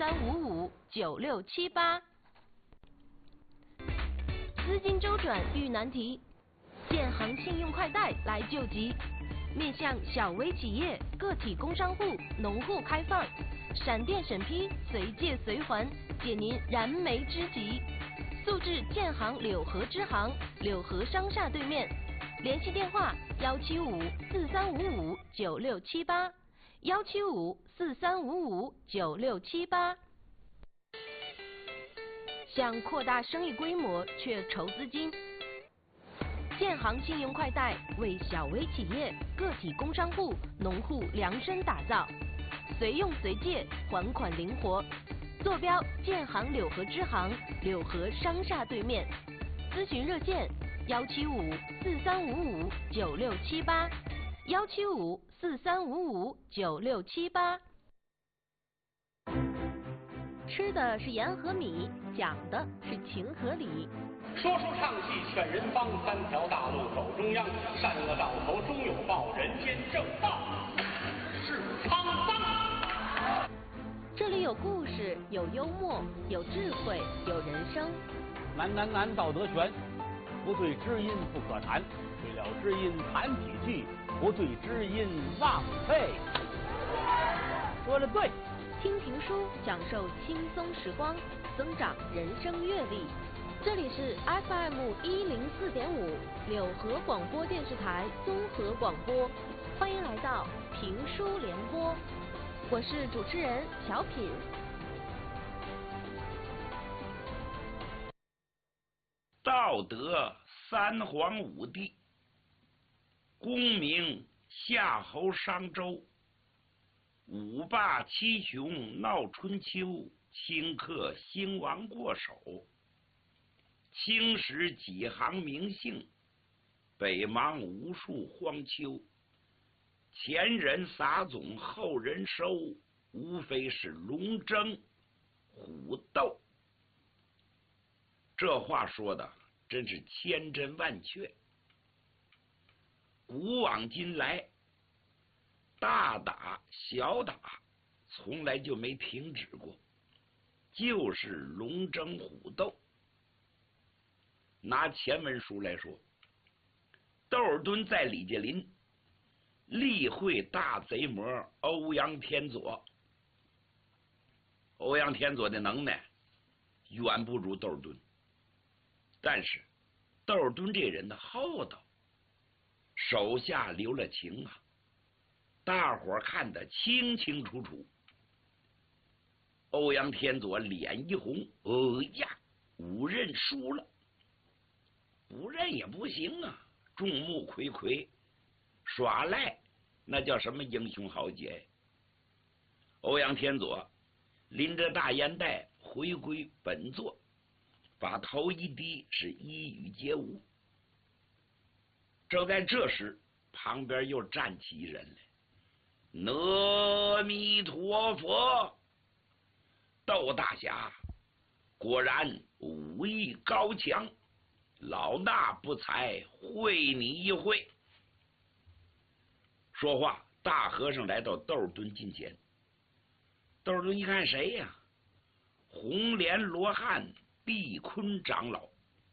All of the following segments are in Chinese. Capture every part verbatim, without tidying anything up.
三五五九六七八。资金周转遇难题，建行信用快贷来救急。面向小微企业、个体工商户、农户开放，闪电审批，随借随还，解您燃眉之急。速至建行柳河支行，柳河商厦对面，联系电话：幺七五四三五五九六七八，幺七五四三五五九六七八。想扩大生意规模却筹资金，建行信用快贷为小微企业、个体工商户、农户量身打造，随用随借，还款灵活。坐标建行柳河支行，柳河商厦对面。咨询热线：幺七五四三五五九六七八，幺七五四三五五九六七八。吃的是盐和米，讲的是情和理。 说书唱戏劝人方，三条大路走中央，善恶到头终有报，人间正道是沧桑。 这里有故事，有幽默，有智慧，有人生。 难难难，道德全，不对知音不可谈，对了知音谈几句，不对知音忘废。说的对。 听评书，享受轻松时光，增长人生阅历。这里是 F M 一零四点五柳河广播电视台综合广播，欢迎来到评书联播，我是主持人小品。 道德三皇五帝，功名夏侯商周，五霸七雄闹春秋，顷刻兴亡过手。青史几行名姓，北邙无数荒丘。前人撒种，后人收，无非是龙争虎斗。这话说的真是千真万确。古往今来，大打小打从来就没停止过，就是龙争虎斗。拿前文书来说，窦尔敦在李家林例会大贼魔欧阳天佐。欧阳天佐的能耐远不如窦尔敦，但是窦尔敦这人的厚道，手下留了情啊，大伙看得清清楚楚。欧阳天佐脸一红，哎呀，五任输了。不认也不行啊，众目睽睽，耍赖那叫什么英雄豪杰？欧阳天佐拎着大烟袋回归本座，把头一低，是一语皆无。正在这时，旁边又站起一人来，阿弥陀佛！窦大侠果然武艺高强，老衲不才会你一会。说话，大和尚来到窦尔敦近前。窦尔敦一看谁呀？红莲罗汉毕坤长老。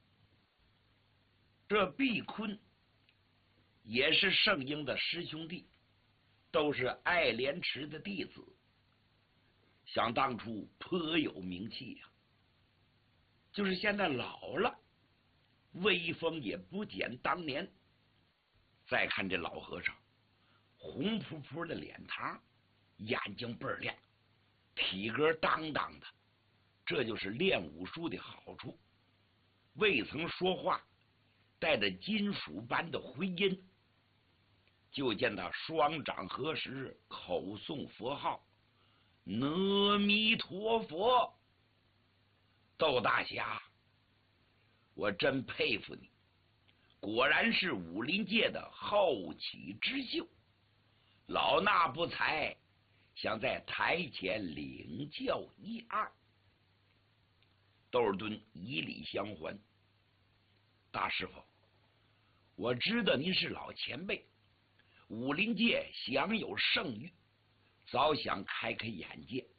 这毕坤也是圣婴的师兄弟，都是爱莲池的弟子，想当初颇有名气呀、啊，就是现在老了，威风也不减当年。再看这老和尚，红扑扑的脸膛，眼睛倍儿亮，体格当当的，这就是练武术的好处。未曾说话，带着金属般的回音，就见他双掌合十，口诵佛号，阿弥陀佛。窦大侠，我真佩服你，果然是武林界的后起之秀。老衲不才，想在台前领教一二。窦尔敦以礼相还。大师傅，我知道您是老前辈，武林界享有盛誉，早想开开眼界，